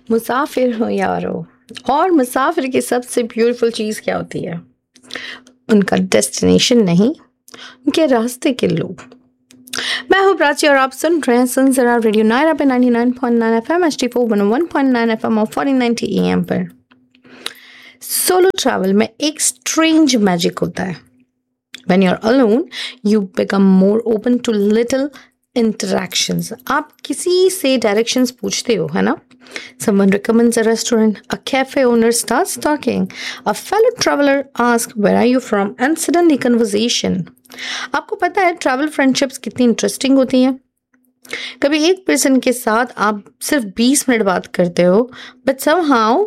मुसाफिर हो यारो। और मुसाफिर की सबसे ब्यूटीफुल चीज़ क्या होती है? उनका डेस्टिनेशन नहीं, उनके रास्ते के लोग। मैं हूँ प्राची और आप सुन रहे हैं सनजरा रेडियो नायरा पे 99.9 FM HD4 101.9 FM और 1490 AM पर। सोलो ट्रैवल में एक स्ट्रेंज मैजिक होता है। When you're alone, you become more open to little interactions. आप किसी से directions पूछते हो, है ना? Someone recommends a restaurant, a cafe owner starts talking, a fellow traveler asks, where are you from? And suddenly conversation. आपको पता है travel friendships कितनी इंटरेस्टिंग होती हैं? कभी एक पर्सन के साथ आप सिर्फ 20 मिनट बात करते हो, but somehow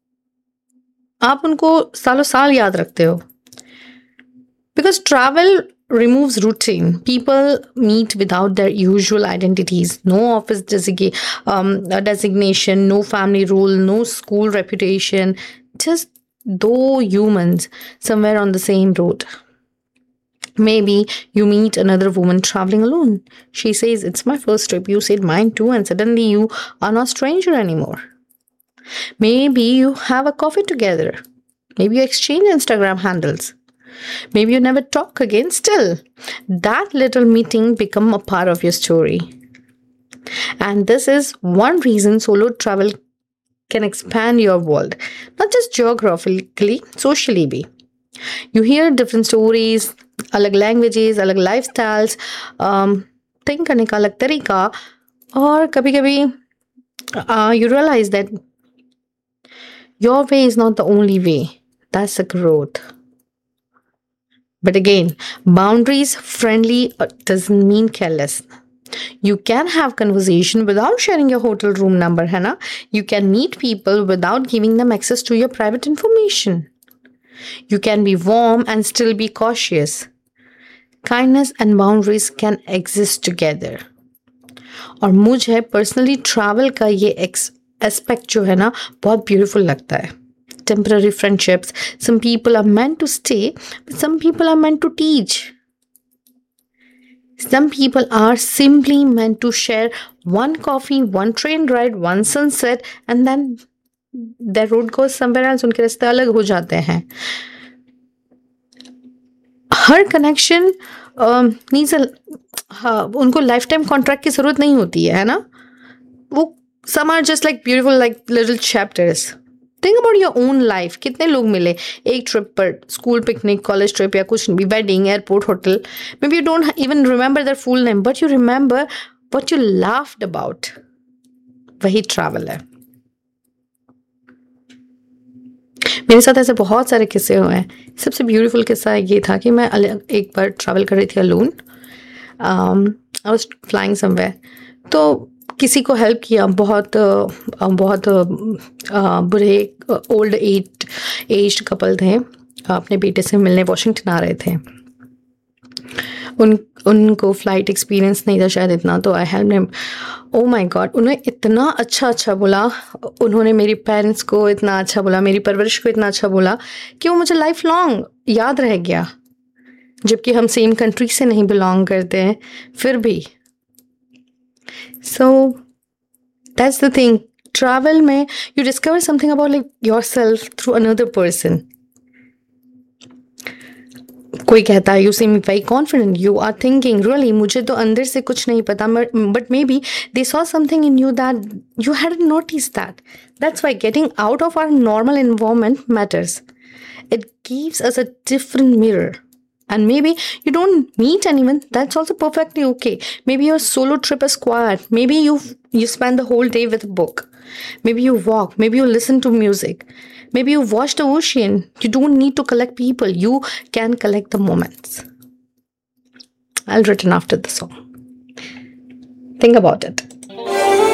आप उनको सालों साल याद रखते हो. Because travel removes routine. People meet without their usual identities. No office designation, no family rule, no school reputation. Just though humans somewhere on the same road. Maybe you meet another woman traveling alone. She says, it's my first trip. You said mine too. And suddenly you are not stranger anymore. Maybe you have a coffee together. Maybe you exchange Instagram handles. Maybe you never talk again. Still, that little meeting become a part of your story. And this is one reason solo travel can expand your world. Not just geographically, socially bhi. You hear different stories, alag languages, alag lifestyles, think करने का अलग तरीका, और कभी-कभी you realize that your way is not the only way. That's a growth. But again, boundaries friendly doesn't mean careless. You can have conversation without sharing your hotel room number, है ना? You can meet people without giving them access to your private information. You can be warm and still be cautious. Kindness and boundaries can exist together. और मुझे personally travel का ये aspect जो है ना बहुत beautiful लगता है. Temporary friendships. Some people are meant to stay, but some people are meant to teach. Some people are simply meant to share one coffee, one train ride, one sunset, and then their road goes somewhere else. उनके रास्ते अलग हो जाते हैं. हर connection needs उनको lifetime contract की जरूरत नहीं होती है ना? वो some are just like beautiful like little chapters. Think about your own life. कितने लोग मिले एक ट्रिप पर, स्कूल पिकनिक, कॉलेज ट्रिप या कुछ भी, wedding, airport, hotel. Maybe you don't even remember their full name, but you remember what you laughed about. वही travel है. मेरे साथ ऐसे बहुत सारे किस्से हुए हैं. सबसे ब्यूटीफुल किस्सा ये था कि मैं एक बार ट्रैवल कर रही थी alone. I was flying somewhere. तो किसी को हेल्प किया. बहुत बुरे ओल्ड एज्ड कपल थे, अपने बेटे से मिलने वाशिंगटन आ रहे थे. उनको फ्लाइट एक्सपीरियंस नहीं था शायद इतना, तो I help him. Oh my God, उन्हें इतना अच्छा बोला. उन्होंने मेरी पेरेंट्स को इतना अच्छा बोला, मेरी परवरिश को इतना अच्छा बोला कि वो मुझे लाइफ लॉन्ग याद रह गया. जबकि हम सेम कंट्री से नहीं बिलोंग करते हैं, फिर भी. So that's the thing. Travel में you discover something about like yourself through another person. कोई कहता है you seem very confident. You are thinking really मुझे तो अंदर से कुछ नहीं पता, but maybe they saw something in you that you hadn't noticed that. That's why getting out of our normal environment matters. It gives us a different mirror. And maybe you don't meet anyone. That's also perfectly okay. Maybe your solo trip is quiet. Maybe you spend the whole day with a book. Maybe you walk. Maybe you listen to music. Maybe you watch the ocean. You don't need to collect people. You can collect the moments. I'll return after the song. Think about it.